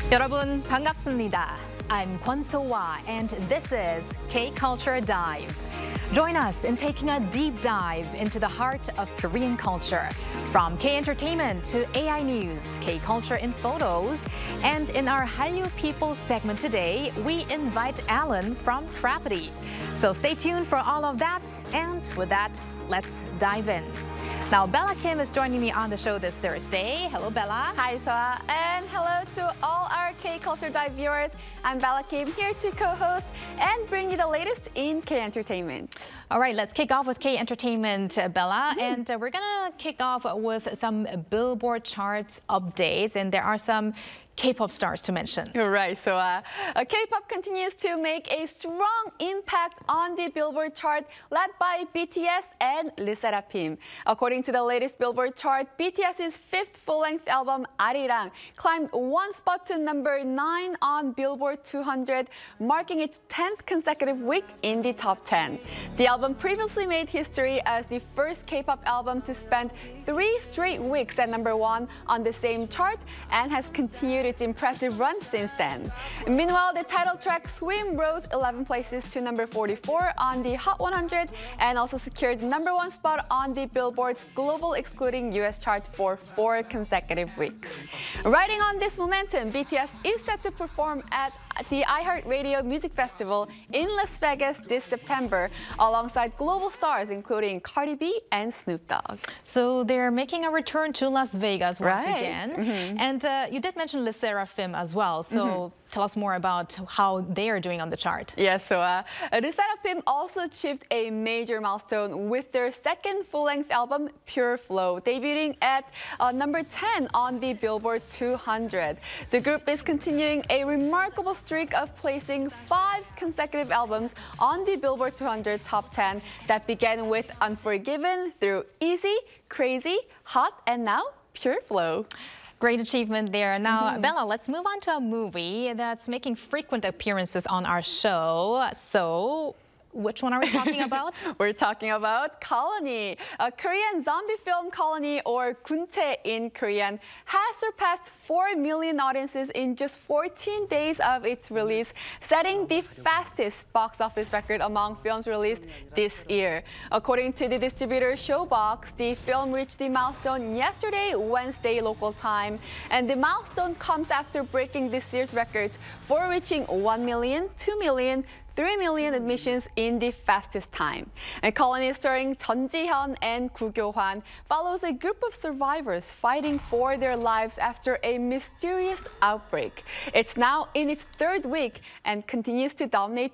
여러분 반갑습니다. I'm Kwon So-hwa and this is K-Culture Dive. Join us in taking a deep dive into the heart of Korean culture. From K-Entertainment to AI News, K-Culture in Photos. And in our Hallyu People segment today, we invite Alan from Cravity. So stay tuned for all of that. And with that, let's dive in. Now, Bella Kim is joining me on the show this Thursday. Hello, Bella. Hi, Soa, and hello to all our K-Culture Dive viewers. I'm Bella Kim, here to co-host and bring you the latest in K-Entertainment. All right, let's kick off with K-Entertainment, Bella. And we're going to kick off with some Billboard charts updates. And there are some K-pop stars to mention. You're right, Soa. K-pop continues to make a strong impact on the Billboard chart, led by BTS and LE SSERAFIM. According to the latest Billboard chart, BTS's fifth full-length album, Arirang, climbed one spot to number 9 on Billboard 200, marking its 10th consecutive week in the top 10. The album previously made history as the first K-pop album to spend 3 straight weeks at number 1 on the same chart and has continued its impressive run since then. Meanwhile, the title track Swim rose 11 places to number 44 on the Hot 100 and also secured number 1 spot on the Billboard's global excluding US chart for 4 consecutive weeks. Riding on this momentum, BTS is set to perform at the iHeartRadio Music Festival in Las Vegas this September, alongside global stars including Cardi B and Snoop Dogg. So they're making a return to Las Vegas once Right. again. And you did mention LE SSERAFIM as well. So tell us more about how they are doing on the chart. Yes, so LE SSERAFIM also achieved a major milestone with their second full-length album, Pure Flow, debuting at number 10 on the Billboard 200. The group is continuing a remarkable streak of placing 5 consecutive albums on the Billboard 200 top 10 that began with Unforgiven through Easy, Crazy, Hot, and now Pure Flow. Great achievement there. Now, Bella, let's move on to a movie that's making frequent appearances on our show. So, which one are we talking about? We're talking about Colony. A Korean zombie film, Colony, or Guntae in Korean, has surpassed 4 million audiences in just 14 days of its release, setting the fastest box office record among films released this year. According to the distributor Showbox, the film reached the milestone yesterday, Wednesday local time, and the milestone comes after breaking this year's records for reaching 1 million, 2 million, 3 million admissions in the fastest time. And Colony, starring Jeon Ji-hyun and Koo Kyo-hwan, follows a group of survivors fighting for their lives after a mysterious outbreak. It's now in its 3rd week and continues to dominate